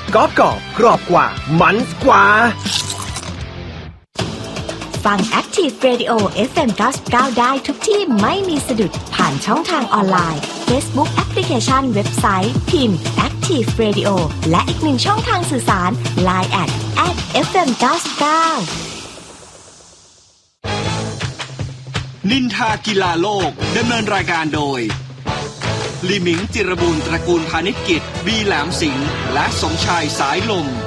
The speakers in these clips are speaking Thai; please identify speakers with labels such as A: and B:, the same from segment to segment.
A: กรอบกรอบกว่ามันกว่า
B: ฟัง Active Radio FM 99ได้ทุกที่ไม่มีสะดุดผ่านช่องทางออนไลน์ Facebook Application เว็บไซต์พิมพ์ Active Radio และอีกหนึ่งช่องทางสื่อสาร Line @FM 99
C: นินทากีฬาโลกดำเนินรายการโดยลีหมิงจิรบูรณ์ตระกูลพาณิชกิจบีแหลมสิงห์และสมชายสายลม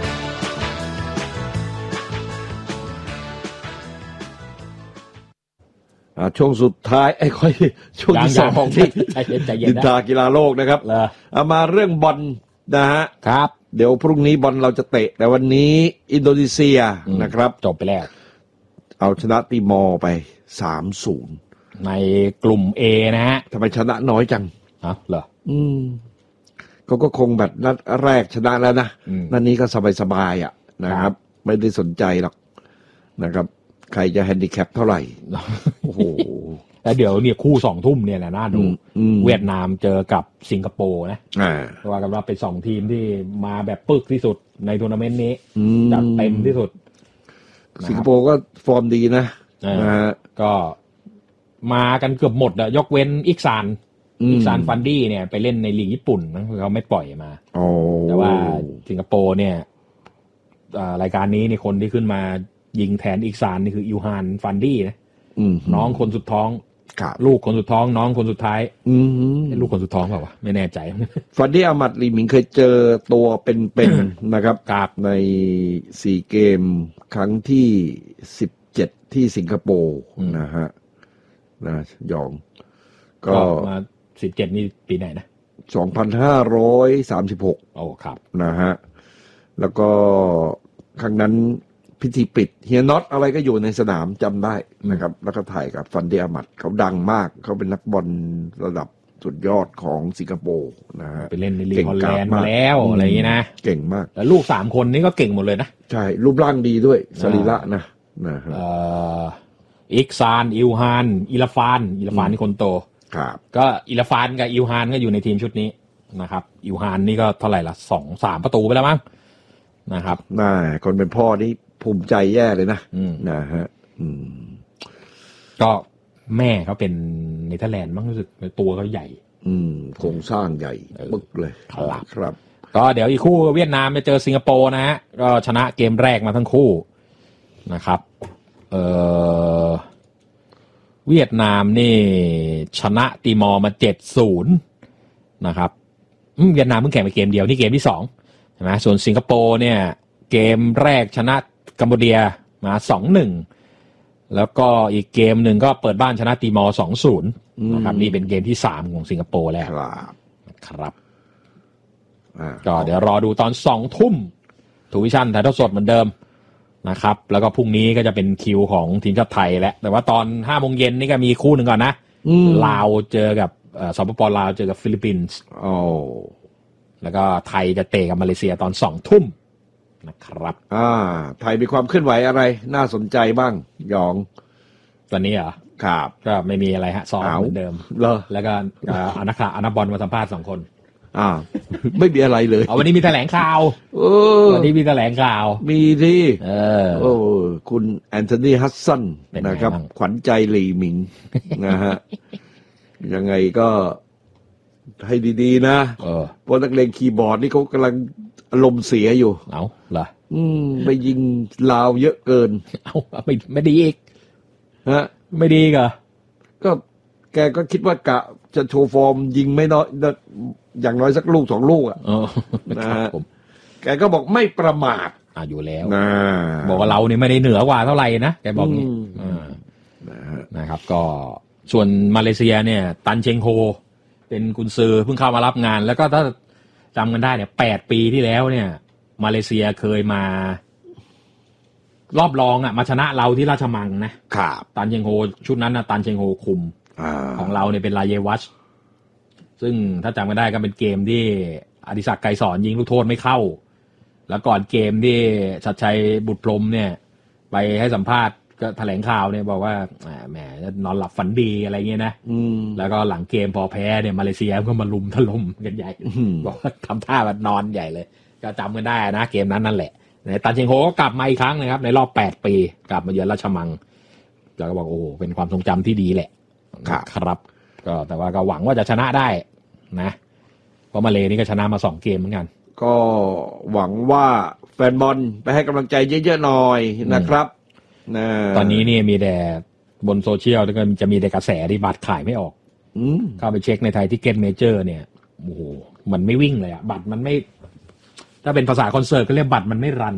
D: ช่วงสุดท้ายค่อยช่วงที่สองที่นินทากีฬาโลกนะครับเอามาเรื่องบอลนะฮะ
E: ครับ
D: เดี๋ยวพรุ่งนี้บอลเราจะเตะแต่วันนี้อินโดนีเซียนะครับ
E: จบไปแล้ว
D: เอาชนะติมอร์ไป 3-0
E: ในกลุ่ม A นะฮะ
D: ทำไมชนะน้อยจัง
E: เหรอ
D: เขาก็คงแบบนัดแรกชนะแล้วนะนัดนี้ก็สบายๆอ่ะนะครับไม่ได้สนใจหรอกนะครับใครจะแฮนดิแคปเท่าไหร่โอ้โห
E: แล้วเดี๋ยวเนี่ยคู่ 20:00 นเนี่ยแหละน่าดูเวียดนามเจอกับสิงคโปร์นะว่ากันว่าเป็น2ทีมที่มาแบบปึกที่สุดในทัวร์นาเมนต์นี้จัดเต็มที่สุด
D: สิงคโปร์ก็ฟอร์มดีนะ
E: ก็มากันเกือบหมดอะยกเว้นอิกซานฟันดี้เนี่ยไปเล่นในลีกญี่ปุ่นนะเขาไม่ปล่อยมาแต่ว่าสิงคโปร์เนี่ยรายการนี้นี่คนที่ขึ้นมายิงแทนอิกซานนี่คืออิวฮานฟันดี้นะน้องคนสุดท้องลูกคนสุดท้องน้องคนสุดท้ายลูกคนสุดท้องเปล่าวะไม่แน่ใจ
D: ฟันดี้อามัดลีหมิงเคยเจอตัวเป็นๆนะครับใน4เกมครั้งที่17ที่สิงคโปร์นะฮะนะยองก็
E: มา17นี่ปีไหนนะ
D: 2536
E: โอ้ครับ
D: นะฮะแล้วก็ครั้งนั้นพิธีปิดเฮียน็อตอะไรก็อยู่ในสนามจำได้นะครับแล้วก็ถ่ายกับฟันเดียมัดเขาดังมากเขาเป็นนักบอลระดับสุดยอดของสิงคโปร์นะฮะ
E: ไปเล่นในลีกฮอลแลนด์มาแล้วอะไรอย่างนี้นะ
D: เก่งมาก
E: แล้วลูก3คนนี้ก็เก่งหมดเลยนะ
D: ใช่รูปร่างดีด้วยสรีระนะ
E: อิกซานอิวฮานอิลฟานนี่คนโต
D: ครับ
E: ก็อิลฟานกับอิวฮานก็อยู่ในทีมชุดนี้นะครับอิวฮานนี่ก็เท่าไหร่ละ 2-3 ประตูไปแล้วมั้งนะครับ
D: น่าคนเป็นพ่อนี่ภูมิใจแย่เลยนะนะฮะ
E: ก็แม่เขาเป็นเนเธอร์แลนด์มั้งรู้สึกตัวเขาใหญ่
D: โครงสร้างใหญ่ปึ๊กเลยครับ
E: ก็เดี๋ยวอีกคู่เวียดนามจะเจอสิงคโปร์นะฮะก็ชนะเกมแรกมาทั้งคู่นะครับเวียดนามนี่ชนะติมอร์มา 7-0 นะครับเวียดนามเพิ่งแข่งไปเกมเดียวนี่เกมที่2ใช่ไหมส่วนสิงคโปร์เนี่ยเกมแรกชนะกัมพูเดียมา 2-1 แล้วก็อีกเกมหนึ่งก็เปิดบ้านชนะติมอร์ 2-0 นะครับนี่เป็นเกมที่3ของสิงคโปร์แล้วครับก็เดี๋ยวรอดูตอน 20:00 นทูวิชั่นถ่ายทอดสดเหมือนเดิมนะครับแล้วก็พรุ่งนี้ก็จะเป็นคิวของทีมชาติไทยแล้วแต่ว่าตอน 5:00 นนี่ก็มีคู่หนึ่งก่อนนะลาวเจอกับสปป.ลาวเจอกับฟิลิปปินส์แล้วก็ไทยจะเตะกับมาเลเซียตอน 20:00 นนะครับ
D: ไทยมีความเคลื่อนไหวอะไรน่าสนใจบ้างยอง
E: ตอนนี้เหรอ
D: ครับ
E: ก็ไม่มีอะไรฮะซ้อมเหมือนเดิมแล้วก็เอานักบอลมาสัมภาษณ์2 คน
D: ไม่มีอะไรเลย
E: วันนี้มีแถลงข่าววันนี้มีแถลงข่าว
D: มีที่คุณแอนโทนีฮัดสันนะครับขวัญใจหลี่หมิงนะฮะยังไงก็ให้ดีๆนะเพราะนักเลงคีย์บอร์ดนี่เขากำลังอารมณ์เสียอยู่
E: เหรอ
D: ไปยิงลาวเยอะเกิน
E: ไม่ดีอีก
D: ฮะ
E: ไม่ดี
D: ก็แกก็คิดว่ากะจะโชว์ฟอร์มยิงไม่น้อยอย่างน้อยสักลูก2 ลูกนะฮะแกก็บอกไม่ประมาท
E: อยู่แล้วบอกว่าเราเนี่ยไม่ได้เหนือกว่าเท่าไหร่นะแกบอกนี่นะครับก็ส่วนมาเลเซียเนี่ยตันเชงโฮเป็นกุนซือเพิ่งเข้ามารับงานแล้วก็ถ้าจำกันได้เนี่ย8 ปีที่แล้วเนี่ยมาเลเซียเคยมารอบรองมาชนะเราที่ราชมังนะครับตันเชงโฮชุดนั้นนะตันเชงโฮคุมของเราเนี่ยเป็นลาเยวัชซึ่งถ้าจำกันได้ก็เป็นเกมที่อดิศักดิ์ไกรสอนยิงลูกโทษไม่เข้าแล้วก่อนเกมที่ชัดชัยบุตรพรหมเนี่ยไปให้สัมภาษณ์ก็แถลงข่าวเนี่ยบอกว่าแหมนอนหลับฝันดีอะไรเงี้ยนะแล้วก็หลังเกมพอแพ้เนี่ยมาเลเซียก็มาลุมถล่มกันใหญ่บอกว่าทำท่าแบบนอนใหญ่เลยก็จำกันได้นะเกมนั้นนั่นแหละตันเชงโฮก็กลับมาอีกครั้งนะครับในรอบ8ปีกลับมาเยือนราชมังแล้วก็บอกโอ้เป็นความทรงจำที่ดีแหละครับก็แต่ว่าก็หวังว่าจะชนะได้นะเพราะมาเลนี่ก็ชนะมา2เกมเหมือนกัน
D: ก็หวังว่าแฟนบอลไปให้กำลังใจเยอะๆหน่อยนะครับ
E: ตอนนี้นี่มีแต่บนโซเชียลแล้วก็จะมีแต่กระแสที่บัตรขายไม่ออกเข้าไปเช็คในไทยที่เก็ตเมเจอร์เนี่ยโอ้โหมันไม่วิ่งเลยอ่ะบัตรมันไม่ถ้าเป็นภาษาคอนเสิร์ตก็เรียกบัตรมันไม่รัน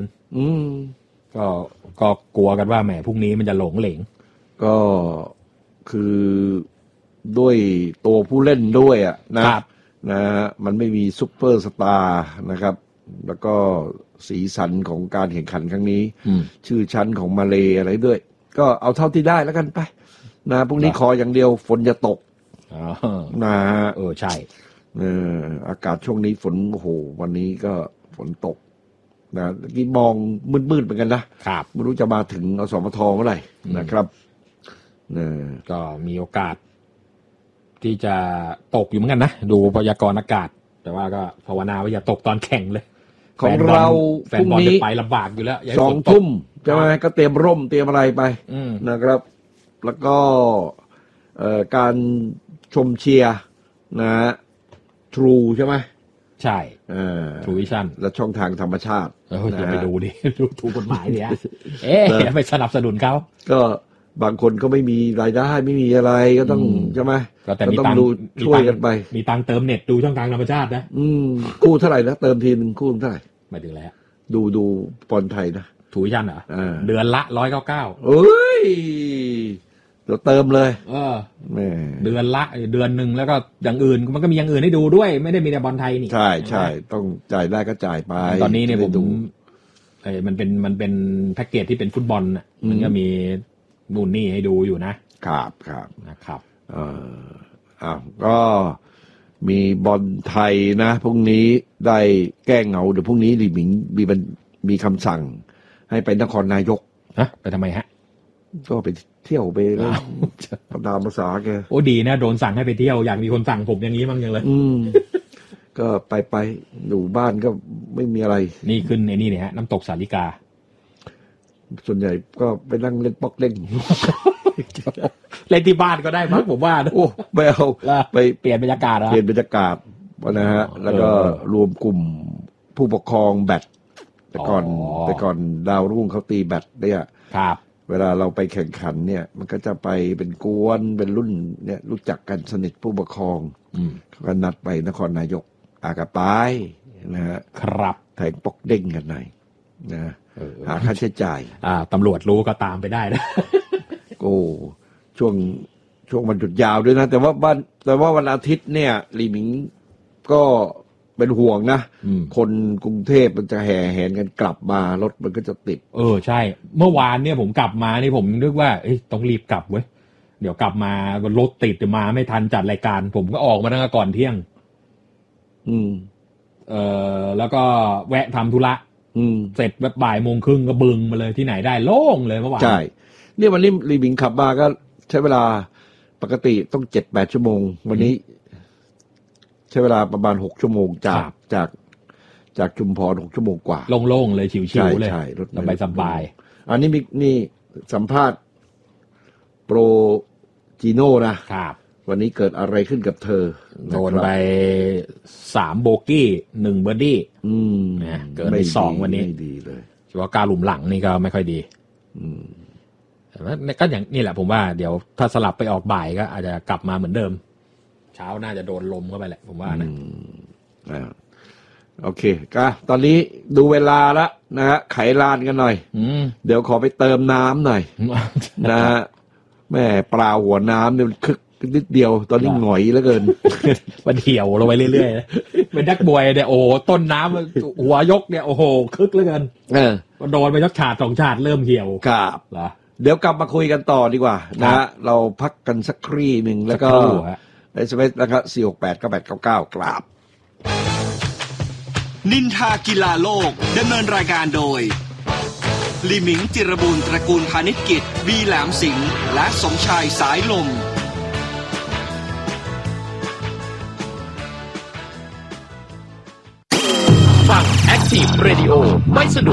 E: ก็กลัวกันว่าแหมพรุ่งนี้มันจะหลงเหลง
D: ก็คือด้วยตัวผู้เล่นด้วยอ่ะนะมันไม่มีซุปเปอร์สตาร์นะครับแล้วก็สีสันของการแข่งขันครั้งนี้ชื่อชั้นของมาเลอะไรด้วยก็เอาเท่าที่ได้แล้วกันไปนะพรุ่งนี้ขออย่างเดียวฝนจะตกนะ
E: ใช่
D: อากาศช่วงนี้ฝนโอ้โหวันนี้ก็ฝนตกนะที่มองมืดๆเหมือนกันนะครับไม่รู้จะมาถึงอสมทเมื่อไหร่นะครับ
E: ก็มีโอกาสที่จะตกอยู่เหมือนกันนะดูพยากรณ์อากาศแต่ว่าก็ภาวนาว่าอย่าตกตอนแข่งเลย
D: ของเรา
E: แฟนบอลจะไปลำบากอยู่แล้ว
D: 2 ทุ่มใช่ไหมก็เตรียมร่มเตรียมอะไรไปนะครับแล้วก็การชมเชียร์นะทรูใช่ไหม
E: ใช่ทรูวิชั่น
D: และช่องทางธรรมชาติ
E: อย่าไปดูดิดูถูกกฎหมายดิไปสนับสนุนเขา
D: ก็บางคนก็ไม่มีรายได้ไม่มีอะไรก็ต้องใช่ไหม
E: ก็ต้องดู
D: ช่วยกันไป
E: มีตังเติมเน็ตดูช่องทางธรรมชาตินะ
D: คู่เท่าไหร่นะเติมทีนึงคู่เท่าไหร่
E: หมายถึงแล้ว
D: ดูบอลไทยนะ
E: ทรูวิชั่นเหรอเดือนละ199
D: เอ้ยเดี๋ยวเติมเลย
E: เดือนละเดือนหนึ่งแล้วก็อย่างอื่นมันก็มีอย่างอื่นให้ดูด้วยไม่ได้มีแต่บอลไทยนี่
D: ใช่ต้องจ่ายได้ก็จ่ายไป
E: ตอนนี้เนี่ยผมมันเป็นแพ็กเกจที่เป็นฟุตบอลน่ะมันก็มีนู่นนี่ให้ดูอยู่
D: นะครับ
E: นะครับ
D: ก็มีบอลไทยนะพรุ่งนี้ได้แก้เหงาเดี๋ยวพรุ่งนี้ลีหมิงมีคำสั่งให้ไปนครนายก
E: ไปทำไมฮะ
D: ก็ไปเที่ยวไปแล้วตามภาษาแก
E: โอ้ดีนะโดนสั่งให้ไปเที่ยวอยากมีคนสั่งผมอย่างนี้มั้งยังเลย
D: ก็ไปอยู่บ้านก็ไม่มีอะไร
E: นี่ขึ้นไอ้นี่เนี่ยฮะน้ำตกสาลิกา
D: ส่วนใหญ่ก็ไปนั่งเล่นป๊อกเล่น
E: เล่นที่บ้านก็ได้มั้งผมว่า
D: โอ้ไม่เอาไป
E: เปลี่ยนบรรยากาศ
D: เปลี่ยนบรรยากาศนะฮะแล้วก็รวมกลุ่มผู้ปกครองแบดแต่ก่อนดาวรุ่งเขาตีแบดเนี่ย
E: ครับ
D: เวลาเราไปแข่งขันเนี่ยมันก็จะไปเป็นกวนเป็นรุ่นเนี่ยรู้จักกันสนิทผู้ปกครองเขาก็นัดไปนครนายกกระปายนะฮะ
E: ครับ
D: แทงปอกเด้งกันหน่อยนะหาค่าใช้จ่าย
E: ตำรวจรู้ก็ตามไปได้นะ
D: โอ้ช่วงวันหยุดยาวด้วยนะแต่ว่าวันอาทิตย์เนี่ยลีหมิงก็เป็นห่วงนะคนกรุงเทพมันจะแห่แหนกันกลับมารถมันก็จะติด
E: ใช่เมื่อวานเนี่ยผมกลับมานี่ผมนึกว่าต้องรีบกลับเว้ยเดี๋ยวกลับมารถติดมาไม่ทันจัดรายการผมก็ออกมาตั้งแต่ก่อนเที่ยงแล้วก็แวะทำธุระเสร็จแบบบ่ายโมงครึ่งก็บึงมาเลยที่ไหนได้โล่งเลยเมื่อวาน
D: ใช่เนี่ยวันนี้ลีหมิงขับมาก็ใช้เวลาปกติต้อง 7-8 ชั่วโมงวันนี้ใช้เวลาประมาณ6ชั่วโมงจากชุมพร6ชั่วโมงกว่า
E: โล่งๆเลยชิวๆเลย
D: รถ
E: สบาย
D: อันนี้นี่สัมภาษณ์โปรจีโน่นะครับวันนี้เกิดอะไรขึ้นกับเธอ
E: โดนไป3โบกี้1เบอร์ดี้นะเกินไป2วันนี้
D: ไม่ดีเลย
E: เฉพาะการหลุมหลังนี่ก็ไม่ค่อยดีแต่ก็อย่างนี่แหละผมว่าเดี๋ยวถ้าสลับไปออกบ่ายก็อาจจะกลับมาเหมือนเดิมเช้าน่าจะโดนลมเข้าไปแหละผมว่านะ
D: โอเคก็ตอนนี้ดูเวลาแล้วนะฮะไขลานกันหน่อยเดี๋ยวขอไปเติมน้ำหน่อยนะฮะแม่ปลาหัวน้ำเนี่ยมันคึกนิดเดียวตอนนี้หงอยเหลือเกิน
E: มันเหี่ยวลงไปเรื่อยๆเป็นนักบวยเนี่ยโอ้ต้นน้ำหัวยกเนี่ยโอ้โหคึกเหลือเกินโดนไปสักฉาด2ฉาดเริ่มเหี่ยว
D: ครับเดี๋ยวกลับมาคุยกันต่อดีกว่านะฮะเราพักกันสักครู่นึงแล้วก็SMS นะครับ4689899กราบ
C: นินทากีฬาโลกดำเนินรายการโดยลีหมิงจิรบูรณ์ตระกูลพาณิชกิจบีแหลมสิงห์และสมชายสายลม
A: ฟัง Active Radio ไม่สะดวก